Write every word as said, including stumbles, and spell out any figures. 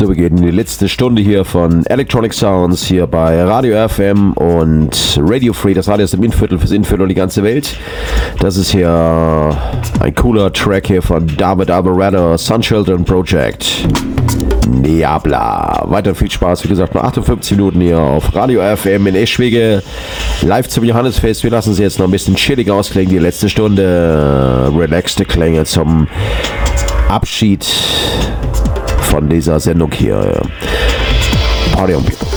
So, wir gehen in die letzte Stunde hier von Electronic Sounds hier bei Radio F M und Radio Free, das Radio aus dem Innviertel fürs Innviertel und die ganze Welt. Das ist hier ein cooler Track hier von David Alvarado, Sun Children Project. Niebla. Weiter viel Spaß, wie gesagt, nur achtundfünfzig Minuten hier auf Radio F M in Eschwege. Live zum Johannesfest. Wir lassen sie jetzt noch ein bisschen chillig ausklingen, die letzte Stunde. Relaxte Klänge zum Abschied von dieser Sendung hier. Party on people.